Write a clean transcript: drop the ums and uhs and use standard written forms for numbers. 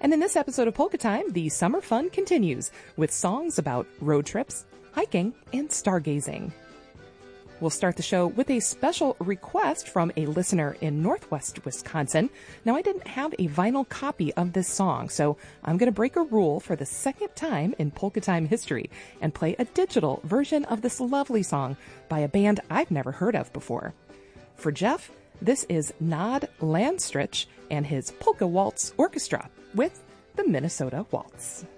And in this episode of Polka Time, the summer fun continues with songs about road trips, hiking, and stargazing. We'll start the show with a special request from a listener in Northwest Wisconsin. Now, I didn't have a vinyl copy of this song, so I'm going to break a rule for the second time in Polka Time history and play a digital version of this lovely song by a band I've never heard of before. For Jeff, this is Nod Landstrich and his Polka Waltz Orchestra with the Minnesota Waltz.